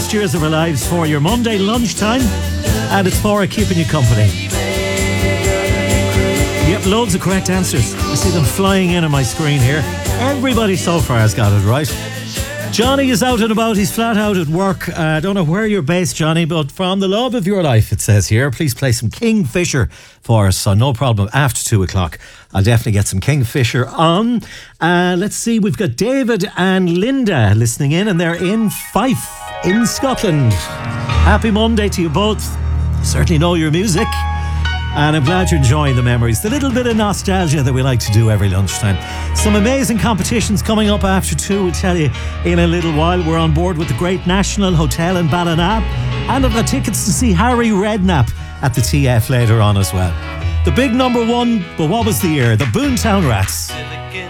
best years of our lives for your Monday lunchtime, and it's for keeping you company. Yep, loads of correct answers. I see them flying in on my screen here. Everybody so far has got it right. Johnny is out and about. He's flat out at work. I don't know where you're based, Johnny, but from the love of your life, it says here, please play some Kingfisher for us. So no problem. After 2 o'clock, I'll definitely get some Kingfisher on. Let's see. We've got David and Linda listening in, and they're in Fife in Scotland. Happy Monday to you both. Certainly know your music. And I'm glad you're enjoying the memories. The little bit of nostalgia that we like to do every lunchtime. Some amazing competitions coming up after 2. We'll tell you in a little while. We're on board with the Great National Hotel in Ballina. And I've got tickets to see Harry Redknapp at the TF later on as well. The big number one, but what was the year? The Boomtown Rats.